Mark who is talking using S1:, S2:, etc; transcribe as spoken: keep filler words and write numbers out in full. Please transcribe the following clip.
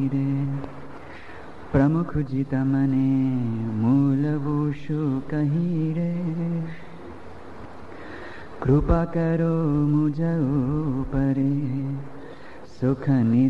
S1: प्रमुख जित मने मूल वोशु कही रे, कृपा करो मुझ ऊपरे सुख नि